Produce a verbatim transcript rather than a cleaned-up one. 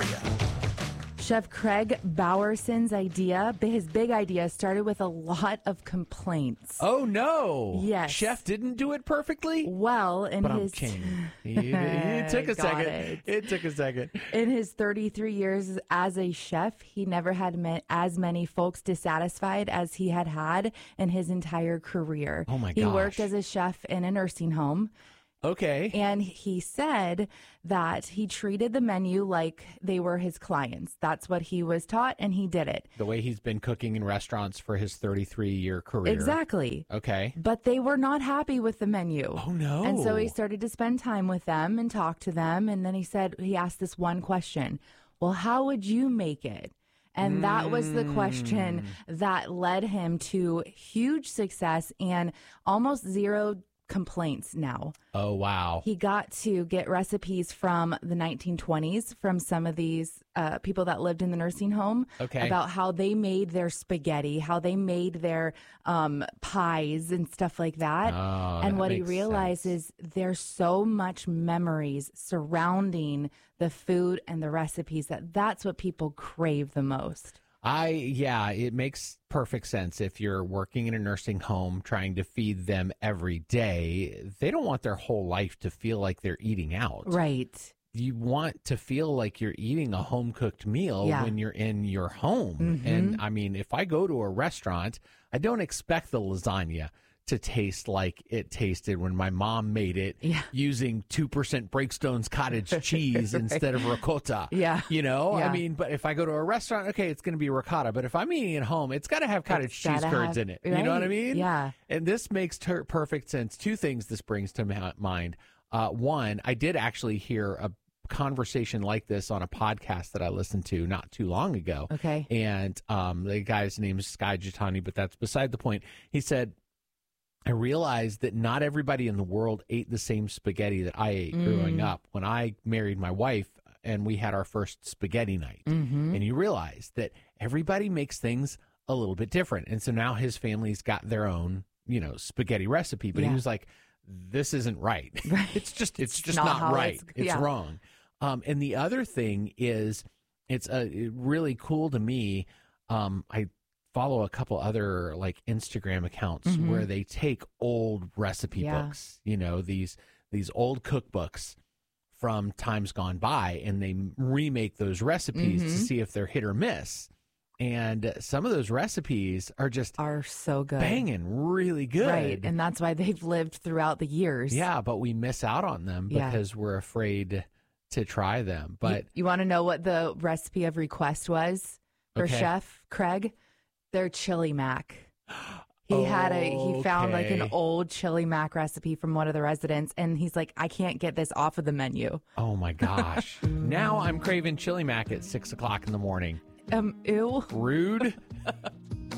Chef Craig Bowerson's idea, his big idea, started with a lot of complaints. Oh, no. Yes. Chef didn't do it perfectly? Well, in but his... I'm it, it took a Got second. It. it took a second. In his thirty-three years as a chef, he never had met as many folks dissatisfied as he had had in his entire career. Oh, my He gosh. worked as a chef in a nursing home. Okay. And he said that he treated the menu like they were his clients. That's what he was taught, and he did it. The way he's been cooking in restaurants for his thirty-three-year career. Exactly. Okay. But they were not happy with the menu. Oh, no. And so he started to spend time with them and talk to them. And then he said, he asked this one question, well, how would you make it? And that was the question that led him to huge success and almost zero complaints now. Oh, wow. He got to get recipes from the nineteen twenties from some of these uh, people that lived in the nursing home Okay. about how they made their spaghetti, how they made their um, pies and stuff like that. Oh, and that what he makes realizes, there's so much memories surrounding the food and the recipes that that's what people crave the most. I, yeah, it makes perfect sense. If you're working in a nursing home trying to feed them every day, they don't want their whole life to feel like they're eating out. Right. You want to feel like you're eating a home cooked meal Yeah. when you're in your home. Mhm. And I mean, if I go to a restaurant, I don't expect the lasagna to taste like it tasted when my mom made it Yeah. using two percent Breakstone's cottage cheese Right. instead of ricotta. Yeah. You know, Yeah. I mean, but if I go to a restaurant, okay, it's going to be ricotta. But if I'm eating at home, it's got to have cottage It's cheese gotta curds have- in it. You know what I right. mean? Yeah. And this makes ter- perfect sense. Two things this brings to ma- mind. Uh, one, I did actually hear a conversation like this on a podcast that I listened to not too long ago. Okay. And um, the guy's name is Sky Jitani, but that's beside the point. He said, I realized that not everybody in the world ate the same spaghetti that I ate growing Mm. up. When I married my wife and we had our first spaghetti night, Mm-hmm. and you realize that everybody makes things a little bit different. And so now his family's got their own, you know, spaghetti recipe. But Yeah. he was like, this isn't right. Right. It's just, it's, It's just not not, how right. it's- It's, yeah. wrong. Um, and the other thing is, it's uh, really cool to me. Um, I follow a couple other like Instagram accounts Mhm. where they take old recipe Yeah. books, you know, these these old cookbooks from times gone by, and they remake those recipes to Mhm. see if they're hit or miss. And some of those recipes are just Are so good. banging really good. Right. And that's why they've lived throughout the years. Yeah, but we miss out on them Yeah. because we're afraid to try them. But you, you want to know what the recipe of request was for Okay. Chef Craig? Their chili mac. He had a he found like an Okay. old chili mac recipe from one of the residents, and he's like, I can't get this off of the menu. oh my gosh. Now I'm craving chili mac at six o'clock in the morning. Um, ew. Rude.